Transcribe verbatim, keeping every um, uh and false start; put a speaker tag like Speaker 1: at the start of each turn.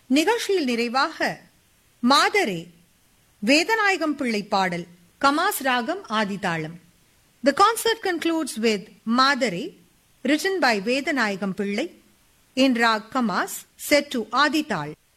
Speaker 1: நிகழ்ச்சியில் நிறைவாக மாதரே வேதநாயகம் பிள்ளை பாடல், கமாஸ் ராகம் ஆதிதாளம். The concert concludes with Madare, written by Vedanayagam Pillai, in Rag Kamas, set to Adital.